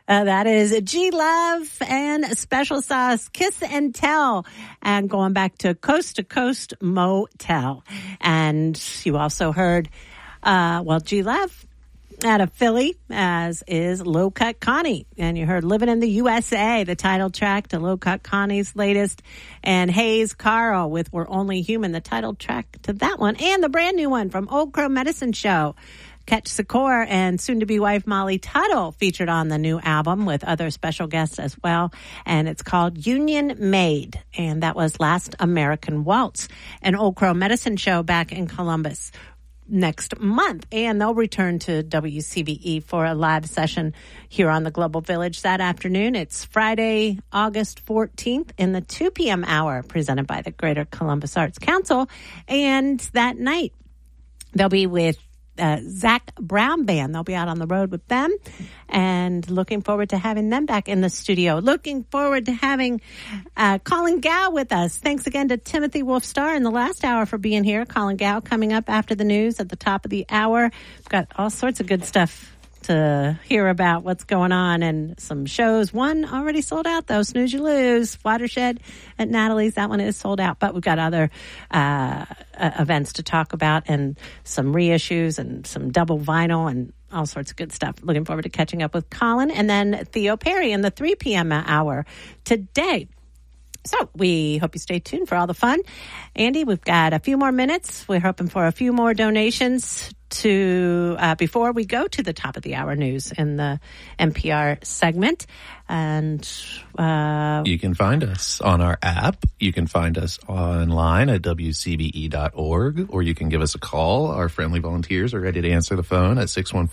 That is G-Love and Special Sauce, Kiss and Tell, and going back to Coast Motel. And you also heard, G-Love out of Philly, as is Low Cut Connie. And you heard Living in the USA, the title track to Low Cut Connie's latest, and Hayes Carl with We're Only Human, the title track to that one, and the brand new one from Old Crow Medicine Show. Ketch Secor and soon-to-be wife Molly Tuttle featured on the new album with other special guests as well. And it's called Union Made. And that was Last American Waltz, an Old Crow Medicine Show back in Columbus next month. And they'll return to WCBE for a live session here on the Global Village that afternoon. It's Friday, August 14th in the 2 p.m. hour, presented by the Greater Columbus Arts Council. And that night, they'll be with Zach Brown Band. They'll be out on the road with them, and looking forward to having them back in the studio. Looking forward to having Colin Gow with us. Thanks again to Timothy Wolfstar in the last hour for being here. Colin Gow coming up after the news at the top of the hour. We've got all sorts of good stuff to hear about what's going on, and some shows. One already sold out, though. Snooze You Lose, Watershed at Natalie's. That one is sold out, but we've got other events to talk about, and some reissues and some double vinyl and all sorts of good stuff. Looking forward to catching up with Colin, and then Theo Perry in the 3 p.m. hour today. So we hope you stay tuned for all the fun. Andy, we've got a few more minutes. We're hoping for a few more donations to before we go to the top of the hour news in the NPR segment. And you can find us on our app. You can find us online at WCBE.org, or you can give us a call. Our friendly volunteers are ready to answer the phone at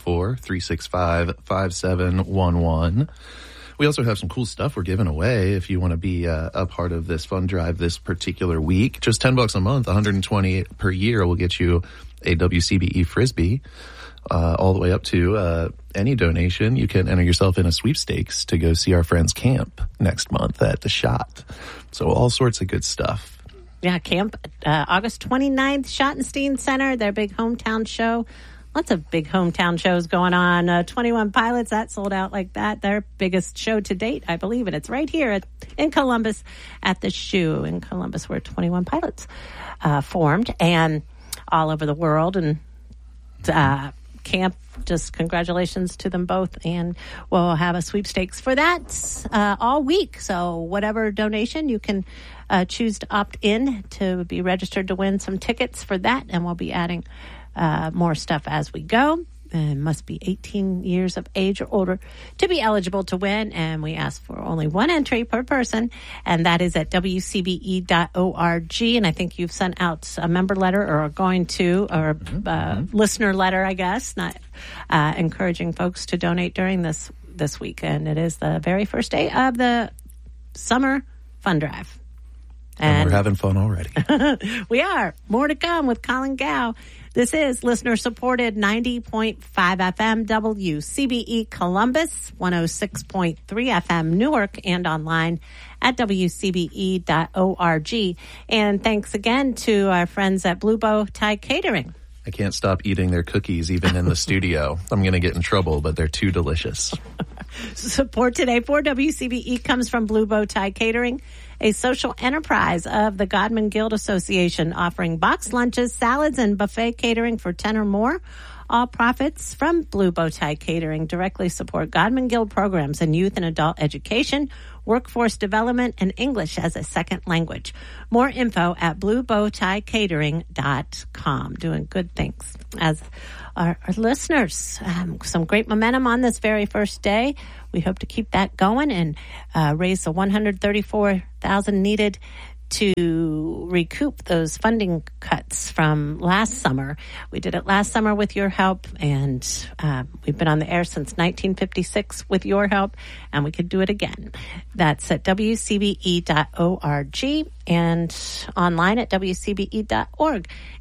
614-365-5711. We also have some cool stuff we're giving away if you want to be a part of this fund drive this particular week. Just $10 a month, $120 per year will get you a WCBE Frisbee, all the way up to any donation. You can enter yourself in a sweepstakes to go see our friends camp next month at The Shot. So all sorts of good stuff. Yeah, camp, August 29th, Schottenstein Center, their big hometown show. Lots of big hometown shows going on. 21 Pilots, that sold out like that. Their biggest show to date, I believe. And it's right here in Columbus at the Shoe in Columbus, where 21 Pilots formed, and all over the world. And camp, just congratulations to them both. And we'll have a sweepstakes for that all week. So whatever donation, you can choose to opt in to be registered to win some tickets for that. And we'll be adding more stuff as we go. And must be 18 years of age or older to be eligible to win. And we ask for only one entry per person, and that is at WCBE.org. And I think you've sent out a member letter, or are going to, or listener letter, I guess, not encouraging folks to donate during this week. And it is the very first day of the summer fund drive. And we're having fun already. We are. More to come with Colin Gow. This is listener-supported 90.5 FM WCBE Columbus, 106.3 FM Newark, and online at WCBE.org. And thanks again to our friends at Blue Bow Tie Catering. I can't stop eating their cookies even in the studio. I'm going to get in trouble, but they're too delicious. Support today for WCBE comes from Blue Bow Tie Catering, a social enterprise of the Godman Guild Association, offering boxed lunches, salads, and buffet catering for 10 or more. All profits from Blue Bow Tie Catering directly support Godman Guild programs in youth and adult education, workforce development, and English as a second language. More info at bluebowtiecatering.com. Doing good things as our listeners. Some great momentum on this very first day. We hope to keep that going and raise the $134,000 needed to recoup those funding cuts from last summer. We did it last summer with your help, and we've been on the air since 1956 with your help, and we could do it again. That's at WCBE.org and online at WCBE.org.